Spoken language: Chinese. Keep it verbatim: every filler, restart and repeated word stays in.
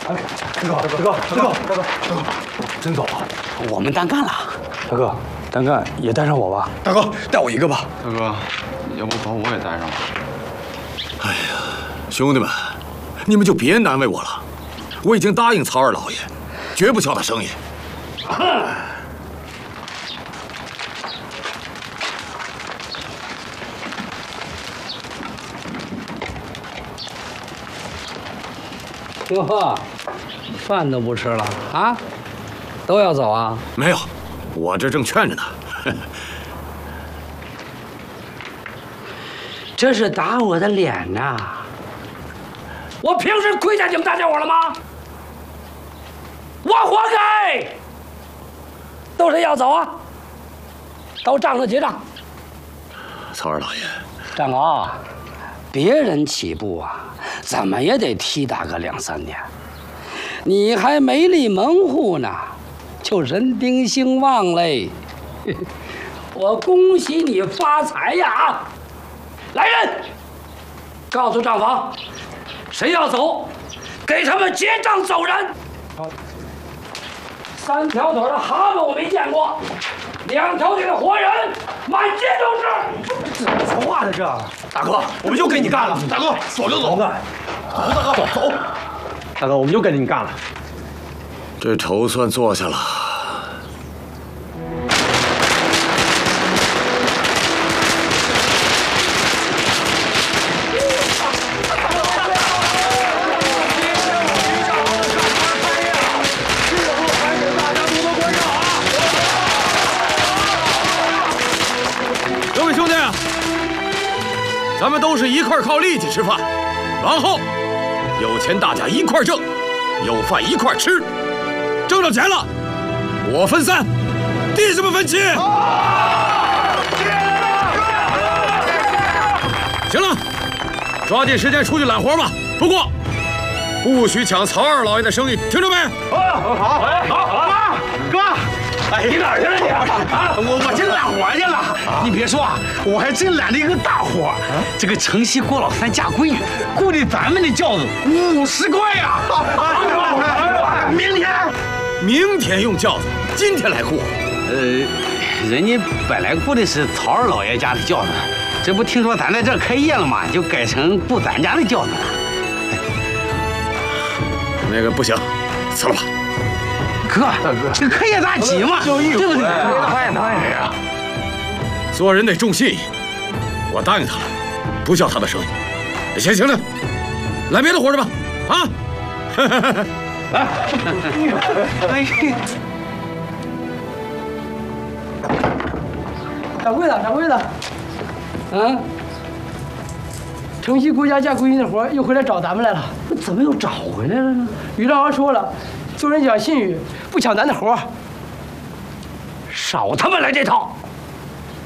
大哥，大哥，大哥，大哥，真走啊？ 我们单干了。 大哥，单干也带上我吧。 大哥，带我一个吧。 大哥，要不把我也带上吧？ 哎呀，兄弟们，你们就别难为我了。我已经答应曹二老爷，绝不敲他生意。 哟，饭都不吃了啊？都要走啊？ 没有，我这正劝着呢。 这是打我的脸呐！我平时亏待你们大家伙了吗？我活该！都谁要走啊？到账上结账。 曹二老爷， 张高，别人起步啊，怎么也得踢打个两三年。你还没立门户呢，就人丁兴旺嘞！我恭喜你发财呀！来人，告诉账房，谁要走，给他们结账走人。三条腿的蛤蟆我没见过，两条腿的活人满街都是。 怎么说话呢？这大哥，我们又跟你干了。大哥，走就走。 走，大哥，走。大哥，我们又跟你干了。 这头算做下了。各位兄弟，咱们都是一块靠力气吃饭，往后有钱大家一块挣，有饭一块吃。挣着钱了，我分三，弟兄们分七。行了，抓紧时间出去揽活吧。不过，不许抢曹二老爷的生意，听着没？ 好，好，好，好，哥。哎，你哪儿去了你？啊，我我去揽活去了。你别说啊，我还真揽了一个大活。这个城西郭老三嫁闺女，雇的咱们的轿子五十块呀。明天， 明天用轿子，今天来雇。 呃，人家本来雇的是曹二老爷家的轿子，这不听说咱在这儿开业了吗？就改成雇咱家的轿子了。 那个不行，辞了吧。 哥，这开业大吉嘛，对不对？ 快快呀！ 做人得重信义，我答应他了，不叫他的生意。行行了，来别的活去吧。啊！ 来， 哎， 掌柜的，掌柜的， 嗯， 城西郭家嫁闺女的活又回来找咱们来了。 怎么又找回来了呢？ 于大王说了，做人讲信誉，不抢咱的活。 少他妈来这套！